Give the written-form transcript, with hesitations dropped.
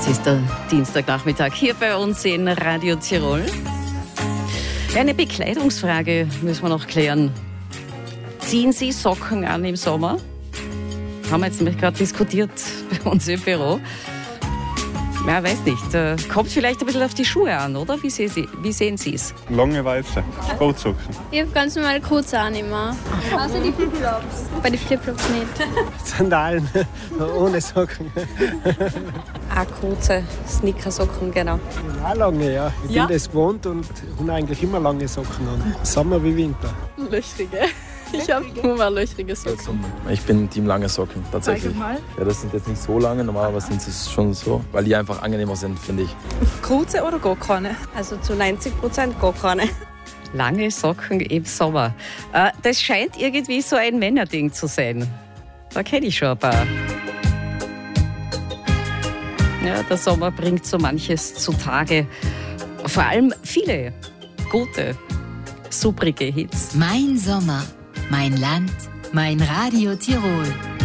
Es ist der Dienstagnachmittag hier bei uns in Radio Tirol. Eine Bekleidungsfrage müssen wir noch klären. Ziehen Sie Socken an im Sommer? Haben wir jetzt nämlich gerade diskutiert bei uns im Büro. Ja, weiß nicht. Kommt vielleicht ein bisschen auf die Schuhe an, oder? Wie sehen Sie es? Lange Weiße, Sportsocken. Ich habe ganz normale kurze an immer. Außer die Flipflops. Bei den Flipflops nicht. Sandalen, ohne Socken. Auch kurze Sneakersocken, genau. Auch lange, ja. Ich bin das gewohnt und habe eigentlich immer lange Socken an. Sommer wie Winter. Löchrige. Ich habe nur löchrige Socken. Ich bin Team lange Socken, tatsächlich. Ja, das sind jetzt nicht so lange, normalerweise sind sie schon so, weil die einfach angenehmer sind, finde ich. Kurze oder gar keine? Also zu 90% gar keine. Lange Socken im Sommer. Das scheint irgendwie so ein Männerding zu sein. Da kenne ich schon ein paar. Ja, der Sommer bringt so manches zutage. Vor allem viele gute, suprige Hits. Mein Sommer, mein Land, mein Radio Tirol.